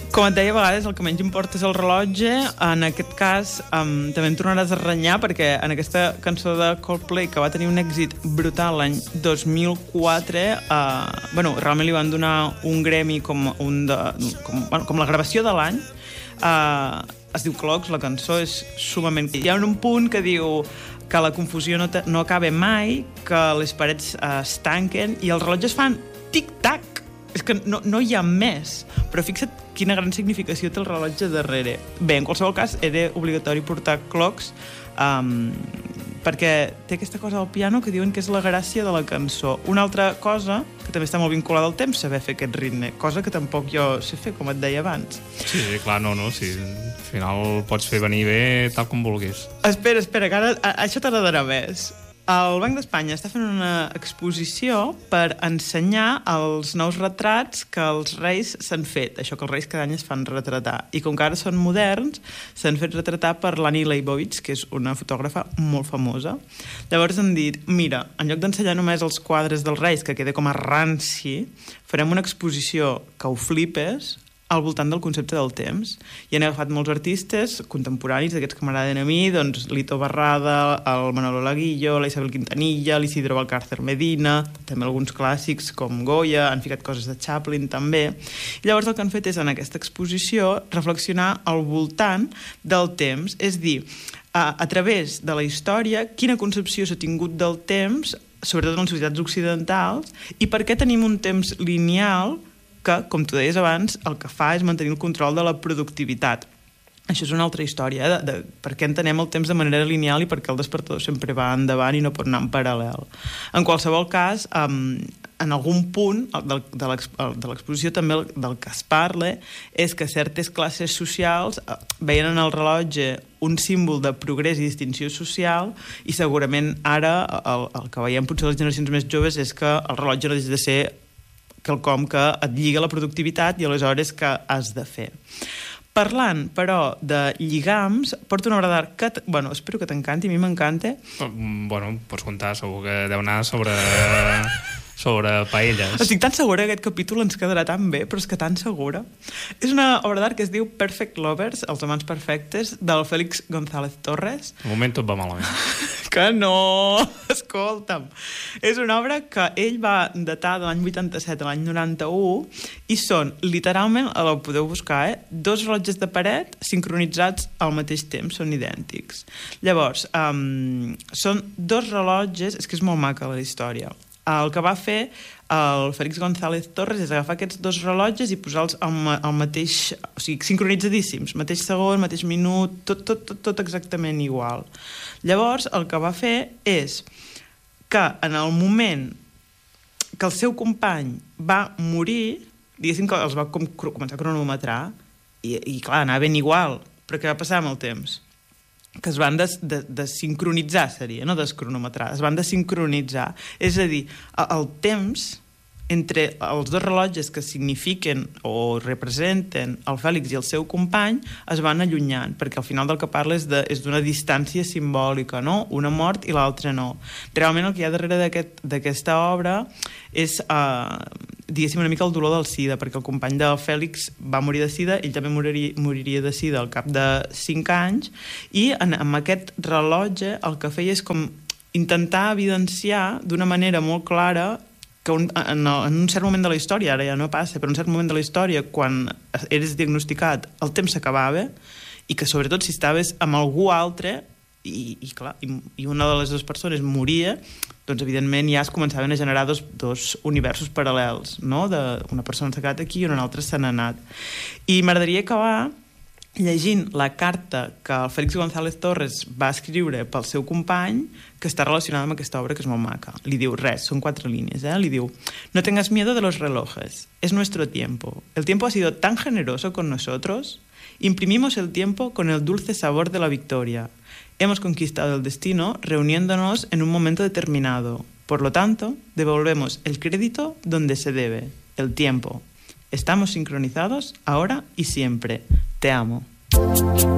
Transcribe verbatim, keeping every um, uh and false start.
Com et deia, a vegades el que menys importa és el rellotge. En aquest cas, um, també em tornaràs a renyar, perquè en aquesta cançó de Coldplay, que va tenir un èxit brutal l'any dos mil quatre, uh, bueno, realment li van donar un Grammy com, un de, com, bueno, com la gravació de l'any. Uh, es diu Clocks, la cançó és sumament... Hi ha un punt que diu que la confusió no, te, no acaba mai, que les parets uh, es tanquen i els rellotges fan tic-tac. És que no, no hi ha més. Però fixa't quina gran significació té el rellotge darrere. Bé, en qualsevol cas, era obligatori portar clocks um, perquè té aquesta cosa al piano que diuen que és la gràcia de la cançó. Una altra cosa, que també està molt vinculada al temps, saber fer aquest ritme, cosa que tampoc jo sé fer, com et deia abans. Sí, clar, no, no, sí. Al final pots fer venir bé tal com vulguis. Espera, espera, que ara a, això t'agradarà més. El Banc d'Espanya està fent una exposició per ensenyar els nous retrats que els reis s'han fet. Això que els reis cada any es fan retratar. I com que ara són moderns, s'han fet retratar per l'Annie Leibovitz, que és una fotògrafa molt famosa. Llavors han dit, mira, en lloc d'ensenyar només els quadres dels reis, que queda com a ranci, farem una exposició que ho flipes al voltant del concepte del temps. I han agafat molts artistes contemporanis, d'aquests que m'agraden a mi, doncs Lito Barrada, el Manolo Laguillo, la Isabel Quintanilla, l'Isidro Valcárcer Medina, també alguns clàssics com Goya, han ficat coses de Chaplin també. I llavors el que han fet és, en aquesta exposició, reflexionar al voltant del temps, és dir, a, a través de la història, quina concepció s'ha tingut del temps, sobretot en les societats occidentals, i per què tenim un temps lineal que, com tu deies abans, el que fa és mantenir el control de la productivitat. Això és una altra història, eh? de, de per què entenem el temps de manera lineal i per què el despertador sempre va endavant i no pot anar en paral·lel. En qualsevol cas, um, en algun punt de, de l'exposició també del que es parla és que certes classes socials veien en el rellotge un símbol de progrés i distinció social i segurament ara el, el que veiem potser les generacions més joves és que el rellotge no deixa de ser quelcom que et lliga la productivitat i aleshores què has de fer. Parlant, però, de lligams, porto una obra d'art que... Bueno, espero que t'encanti, a mi m'encanta. Bueno, pots contar, segur que deu anar sobre... sobre paelles. Estic tan segura que aquest capítol ens quedarà tan bé, però és que tan segura. És una obra d'art que es diu Perfect Lovers, els amants perfectes, del Félix González Torres. De moment tot va malament. Que no! Escolta'm. És una obra que ell va datar de l'any vuitanta-set a l'any noranta-u i són, literalment, la podeu buscar, eh? Dos rellotges de paret sincronitzats al mateix temps, són idèntics. Llavors, um, són dos rellotges... És que és molt maca la història. El que va fer el Félix González Torres és agafar aquests dos rellotges i posar-los al, al mateix... O sigui, sincronitzadíssims, mateix segon, mateix minut, tot, tot, tot, tot exactament igual. Llavors, el que va fer és que en el moment que el seu company va morir, diguéssim que els va com, començar a cronometrar i, i clar, anaven igual, però què va passar amb el temps? Que es van des, de, desincronitzar, seria, no descronometrar, es van desincronitzar. És a dir, el temps entre els dos rellotges que signifiquen o representen el Fèlix i el seu company es van allunyant, perquè al final del que parla és d'una distància simbòlica, no? Una mort i l'altra no. Realment el que hi ha darrere d'aquesta aquest, obra és, eh, diguéssim, una mica el dolor del sida, perquè el company del Fèlix va morir de sida, ell també moriria, moriria de sida al cap de cinc anys, i en, amb aquest rellotge el que feia és com intentar evidenciar d'una manera molt clara que un, en, en un cert moment de la història, ara ja no passa, però en un cert moment de la història, quan eres diagnosticat, el temps s'acabava, i que sobretot si estaves amb algú altre, i, i clar, i, i una de les dues persones moria, doncs evidentment ja es començaven a generar dos, dos universos paral·lels, no? De, una persona s'ha quedat aquí i una altra se n'ha anat. I m'agradaria acabar llegint la carta que el Félix González Torres va escriure pel seu company, que està relacionada amb aquesta obra, que és molt maca. Li diu res, són quatre línies, eh? Li diu: no tengas miedo de los relojes, es nuestro tiempo. El tiempo ha sido tan generoso con nosotros, imprimimos el tiempo con el dulce sabor de la victoria. Hemos conquistado el destino reuniéndonos en un momento determinado. Por lo tanto, devolvemos el crédito donde se debe, el tiempo. Estamos sincronizados ahora y siempre. Te amo.